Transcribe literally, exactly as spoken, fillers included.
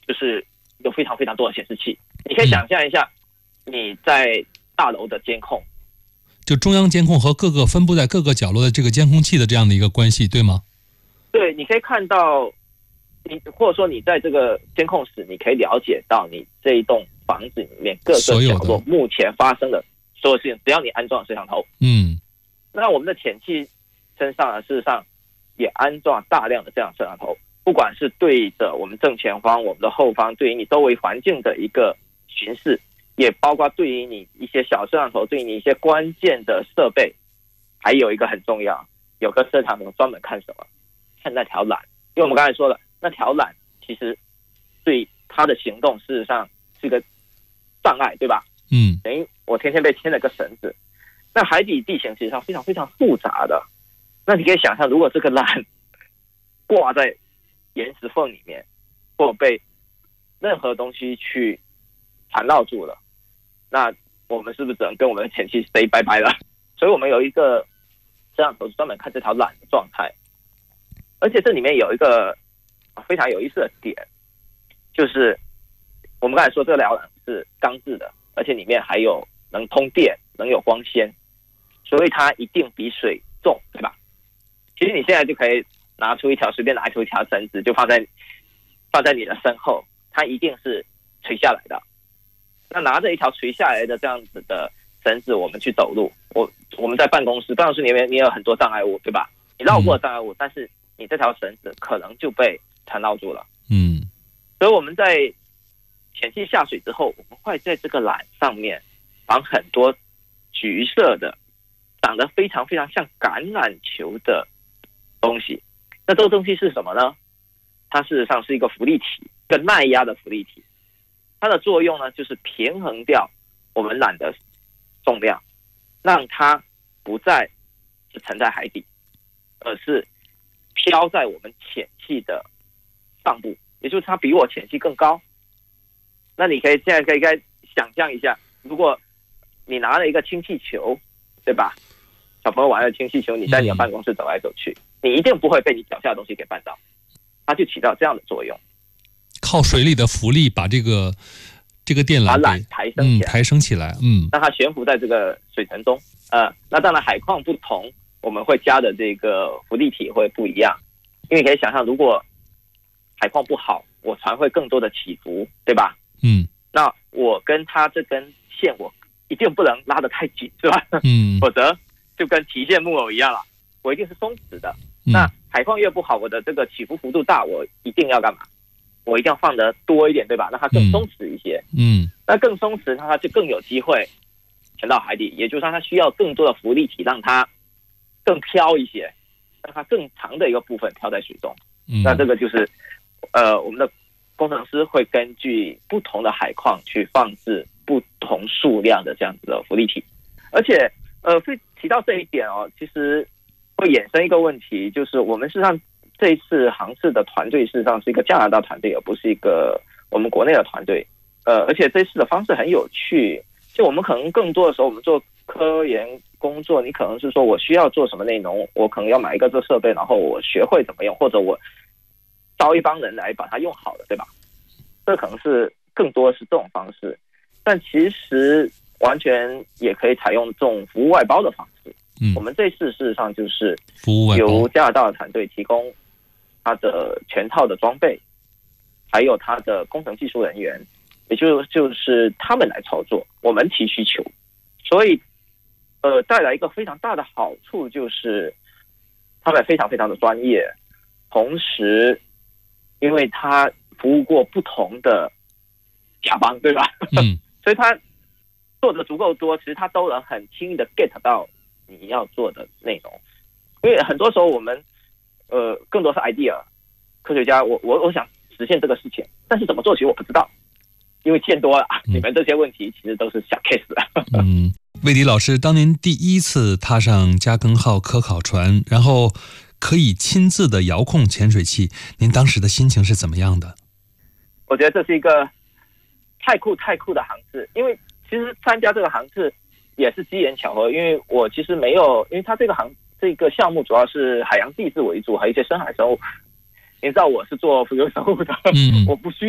就是有非常非常多的显示器。你可以想象一下，你在大楼的监控， 就中央监控和各个分布在各个角落的这个监控器的这样的一个关系，对吗？ 对，你可以看到，你或者说你在这个监控室，你可以了解到你这一栋房子里面各个角落目前发生的所有事情，只要你安装了摄像头。 嗯， 那我们的潜器身上呢，事实上也安装大量的这样摄像头，不管是对着我们正前方、我们的后方，对于你周围环境的一个巡视，也包括对于你一些小摄像头，对于你一些关键的设备。还有一个很重要，有个摄像头专门看什么？看那条缆。因为我们刚才说了，那条缆其实对它的行动事实上是个障碍，对吧？ 嗯， 等于我天天被牵了个绳子。那海底地形实际上非常非常复杂的，那你可以想象，如果这个缆挂在岩石缝里面，或被任何东西去缠绕住了，那我们是不是只能跟我们的潜器 say 拜拜了？所以我们有一个摄像头专门看这条缆的状态。而且这里面有一个非常有意思的点，就是我们刚才说这个条缆是钢制的，而且里面还有能通电、能有光纤，所以它一定比水重，对吧？其实你现在就可以拿出一条随便拿出一条绳子，就放在放在你的身后，它一定是垂下来的。那拿着一条垂下来的这样子的绳子，我们去走路，我我们在办公室，办公室里面你有很多障碍物，对吧？你绕过障碍物，但是你这条绳子可能就被缠绕住了。 嗯， 所以我们在潜器下水之后，我们会在这个缆上面绑很多橘色的、长得非常非常像橄榄球的东西。那这个东西是什么呢？它事实上是一个浮力体，一个耐压的浮力体。它的作用呢，就是平衡掉我们缆的重量，让它不再是沉在海底，而是飘在我们潜器的上部，也就是它比我潜器更高。那你可以现在可以该想象一下，如果你拿了一个氢气球，对吧？小朋友玩的氢气球，你在你的办公室走来走去，你一定不会被你脚下的东西给绊倒，它就起到这样的作用。 靠水里的浮力把这个这个电缆把缆抬升起来， 嗯，抬升起来，嗯， 让它悬浮在这个水层中。呃，那当然海况不同，我们会加的这个浮力体会不一样。因为你可以想象，如果海况不好，我船会更多的起伏，对吧？ 嗯， 那我跟它这根线，我一定不能拉得太紧，是吧？ 嗯， 否则就跟提线木偶一样了，我一定是松弛的。 嗯、 那海况越不好，我的这个起伏幅度大，我一定要干嘛？我一定要放得多一点，对吧？让它更松弛一些。 嗯， 那更松弛，那它就更有机会沉到海底，也就是说它需要更多的浮力体，让它更飘一些，让它更长的一个部分飘在水中。 嗯、 那这个就是呃，我们的工程师会根据不同的海况去放置不同数量的这样子的浮力体。而且呃，会提到这一点哦，其实会衍生一个问题，就是我们事实上这一次航次的团队事实上是一个加拿大团队，而不是一个我们国内的团队。呃，而且这次的方式很有趣，就我们可能更多的时候，我们做科研工作，你可能是说我需要做什么内容，我可能要买一个这设备，然后我学会怎么用，或者我招一帮人来把它用好了，对吧？这可能是更多是这种方式，但其实完全也可以采用这种服务外包的方式。 嗯， 我们这次事实上就是服务外包， 由加拿大的团队提供它的全套的装备，还有它的工程技术人员，也就就是他们来操作，我们提需求。所以呃，带来一个非常大的好处就是他们非常非常的专业，同时因为他服务过不同的甲方，对吧？ 嗯， 所以他做的足够多，其实他都能很轻易的 get 到你要做的内容。因为很多时候我们呃更多是 idea， 科学家我我我想实现这个事情，但是怎么做其实我不知道，因为见多了，嗯、你们这些问题其实都是小 case 的。 嗯，魏迪老师，当您第一次踏上加更号科考船，然后可以亲自的遥控潜水器，您当时的心情是怎么样的？ 我觉得这是一个太酷太酷的航次，因为其实参加这个航次也是机缘巧合，因为我其实没有，因为它这个航这个项目主要是海洋地质为主，还有一些深海生物。你知道我是做浮游生物的， 嗯， 我不需